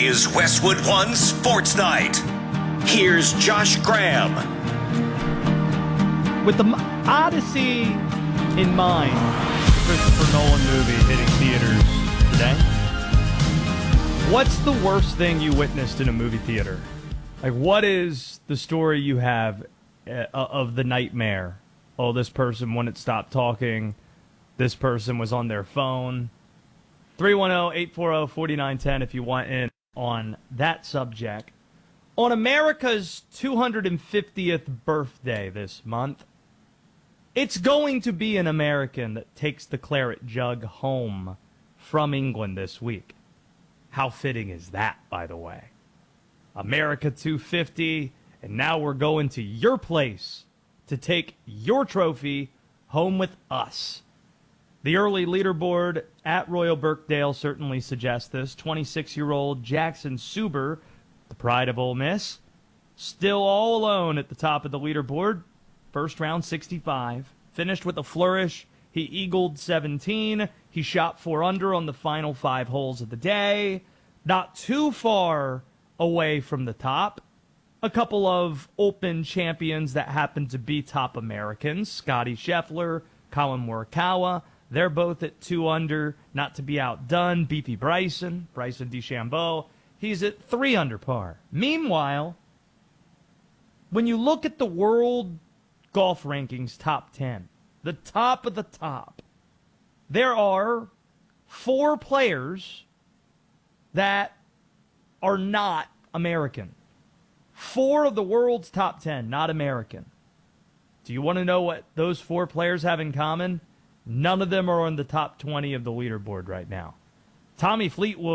is Westwood One Sports Night. Here's Josh Graham. With the Odyssey in mind, the Christopher Nolan movie hitting theaters today, what's the worst thing you witnessed in a movie theater? Like, what is the story you have of the nightmare? Oh, this person wouldn't stop talking. This person was on their phone. 310-840-4910 if you want in on that subject. On America's 250th birthday this month, it's going to be an American that takes the claret jug home from England this week. How fitting is that, by the way? America 250, and now we're going to your place to take your trophy home with us. The early leaderboard at Royal Birkdale certainly suggests this. 26-year-old Jackson Suber, the pride of Ole Miss, still all alone at the top of the leaderboard. First round 65. Finished with a flourish. He eagled 17. He shot 4 under on the final 5 holes of the day. Not too far away from the top. A couple of Open champions that happen to be top Americans. Scotty Scheffler, Colin Morikawa. They're both at 2 under, not to be outdone. Beefy Bryson DeChambeau, he's at 3 under par. Meanwhile, when you look at the world golf rankings top 10, the top of the top, there are 4 players that are not American. 4 of the world's top 10, not American. Do you want to know what those 4 players have in common? None of them are on the top 20 of the leaderboard right now. Tommy Fleetwood